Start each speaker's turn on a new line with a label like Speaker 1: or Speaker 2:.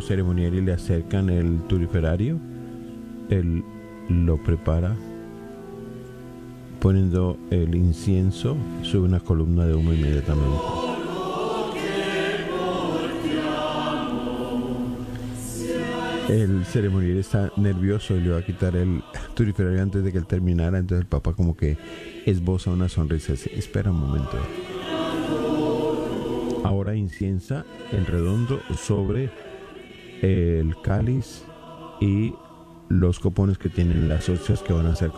Speaker 1: ceremonial y le acercan el turiferario, él lo prepara poniendo el incienso, sube una columna de humo inmediatamente. El ceremonial está nervioso y le va a quitar el turiferario antes de que él terminara. Entonces el Papa como que esboza una sonrisa y dice: espera un momento. Ahora inciensa en redondo sobre el cáliz y los copones que tienen las hostias que van a ser